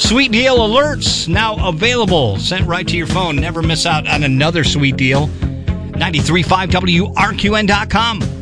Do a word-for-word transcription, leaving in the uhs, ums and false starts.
Sweet deal alerts now available. Sent right to your phone. Never miss out on another sweet deal. ninety-three point five W R Q N dot com.